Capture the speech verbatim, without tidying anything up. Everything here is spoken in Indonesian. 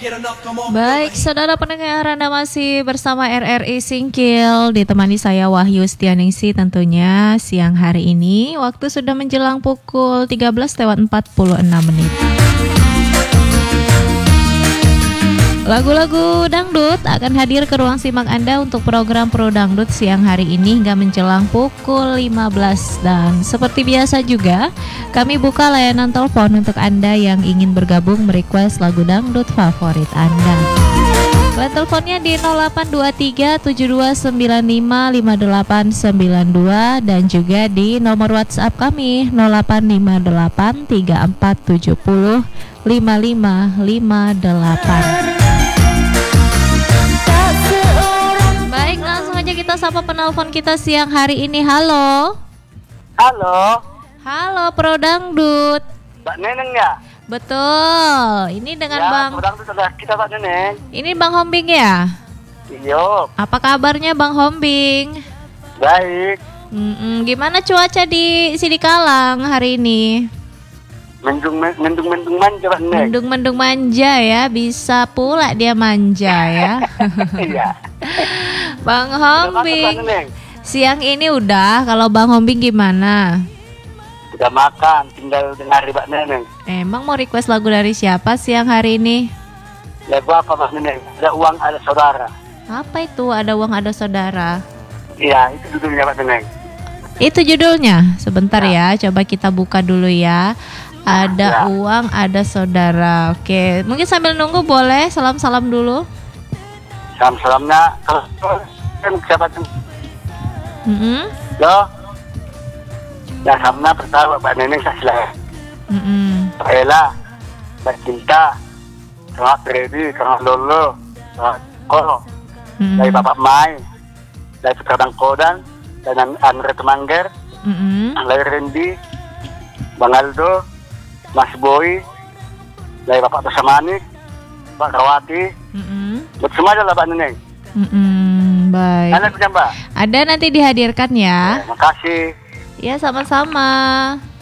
Baik, saudara pendengar, Anda masih bersama R R I Singkil, ditemani saya Wahyu Setianingsi tentunya siang hari ini. Waktu sudah menjelang pukul tiga belas lewat empat puluh enam menit. Lagu-lagu dangdut akan hadir ke ruang simak Anda untuk program Pro Dangdut siang hari ini hingga menjelang pukul lima belas. Dan seperti biasa juga, kami buka layanan telepon untuk Anda yang ingin bergabung merequest lagu dangdut favorit Anda. Line teleponnya di nol delapan dua tiga tujuh dua sembilan lima lima delapan sembilan dua dan juga di nomor WhatsApp kami nol delapan lima delapan tiga empat tujuh nol lima lima lima delapan. Baik, langsung aja kita sapa penelpon kita siang hari ini. Halo. Halo. Halo Pro Dangdut. Mbak Neneng ya? Betul. Ini dengan ya, Bang. Pro Dangdut adalah kita Mbak Neneng. Ini Bang Hombing ya? Iya. Apa kabarnya Bang Hombing? Baik. Mm-mm. Gimana cuaca di Sidikalang hari ini? Mendung mendung mendung manja Mbak Neneng. Mendung mendung manja ya, bisa pula dia manja ya. Iya. Bang Hombing, siang ini udah. Kalau Bang Hombing gimana? Udah makan, tinggal dengar Mbak Neneng. Emang mau request lagu dari siapa siang hari ini? Lagu apa Mbak Neneng? Ada uang, ada saudara. Apa itu ada uang ada saudara? Iya, itu judulnya Mbak Neneng. Itu judulnya. Sebentar ya, ya coba kita buka dulu ya. Ada ya. Uang, ada saudara. Oke, mungkin sambil nunggu boleh salam-salam dulu. Salam-salamnya kalau kan siapa tuh? Mm-hmm. Yo. Ya sama pertama Mbak Neneng saya. Mm-hmm. Pak Ella, Mbak Cinta, Kang Freddy, Kang Lolo, Kang Kolo, mm-hmm. dari Bapak Mai, dari Putra Bangkodan, dan Andre Temangger, mm-hmm. dari Randy, Bang Aldo, Mas Boy, dari Bapak Tosamanik, Pak Rawati, mm-hmm. buat semua adalah Mbak Neneng. Mm-hmm. Baik. Ada punya Mbak? Ada, nanti dihadirkan ya. Terima kasih. Ya, sama-sama.